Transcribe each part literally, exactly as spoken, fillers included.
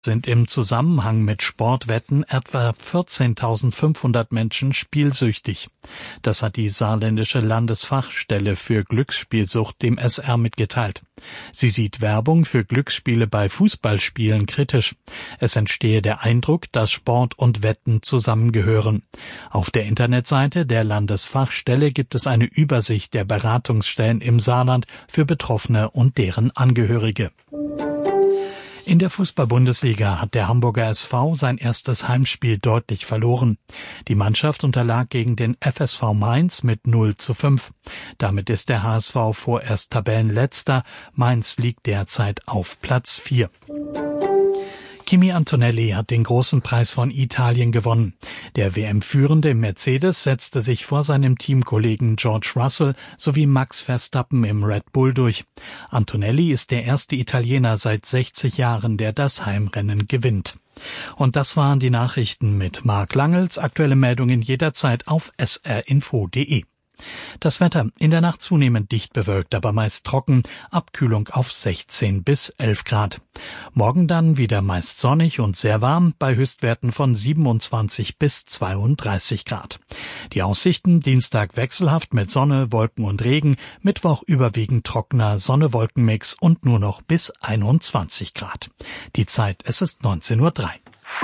sind im Zusammenhang mit Sportwetten etwa vierzehntausendfünfhundert Menschen spielsüchtig. Das hat die saarländische Landesfachstelle für Glücksspielsucht dem S R mitgeteilt. Sie sieht Werbung für Glücksspiele bei Fußballspielen kritisch. Es entstehe der Eindruck, dass Sport und Wetten zusammengehören. Auf der Internetseite der Landesfachstelle gibt es eine Übersicht der Beratungsstellen im Saarland für Betroffene und deren Angehörige. In der Fußball-Bundesliga hat der Hamburger S V sein erstes Heimspiel deutlich verloren. Die Mannschaft unterlag gegen den F S V Mainz mit null zu fünf. Damit ist der H S V vorerst Tabellenletzter. Mainz liegt derzeit auf Platz vier. Kimi Antonelli hat den großen Preis von Italien gewonnen. Der W M-Führende Mercedes setzte sich vor seinem Teamkollegen George Russell sowie Max Verstappen im Red Bull durch. Antonelli ist der erste Italiener seit sechzig Jahren, der das Heimrennen gewinnt. Und das waren die Nachrichten mit Marc Langels. Aktuelle Meldungen jederzeit auf s r info punkt d e. Das Wetter in der Nacht zunehmend dicht bewölkt, aber meist trocken, Abkühlung auf sechzehn bis elf Grad. Morgen dann wieder meist sonnig und sehr warm, bei Höchstwerten von siebenundzwanzig bis zweiunddreißig Grad. Die Aussichten: Dienstag wechselhaft mit Sonne, Wolken und Regen, Mittwoch überwiegend trockener Sonne-Wolken-Mix und nur noch bis einundzwanzig Grad. Die Zeit, es ist neunzehn Uhr drei.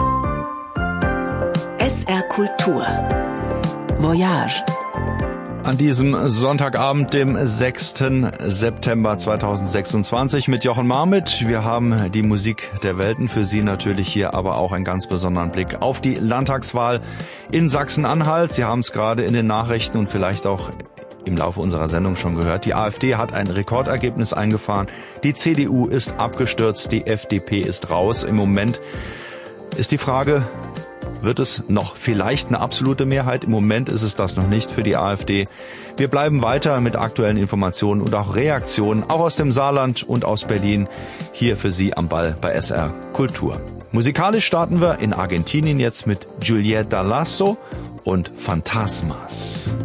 S R Kultur Voyage. An diesem Sonntagabend, dem sechsten September zweitausendsechsundzwanzig mit Jochen Marmit. Wir haben die Musik der Welten für Sie natürlich hier, aber auch einen ganz besonderen Blick auf die Landtagswahl in Sachsen-Anhalt. Sie haben es gerade in den Nachrichten und vielleicht auch im Laufe unserer Sendung schon gehört. Die AfD hat ein Rekordergebnis eingefahren. Die C D U ist abgestürzt, die F D P ist raus. Im Moment ist die Frage: Wird es noch vielleicht eine absolute Mehrheit? Im Moment ist es das noch nicht für die AfD. Wir bleiben weiter mit aktuellen Informationen und auch Reaktionen, auch aus dem Saarland und aus Berlin, hier für Sie am Ball bei S R Kultur. Musikalisch starten wir in Argentinien jetzt mit Julieta Lasso und Phantasmas.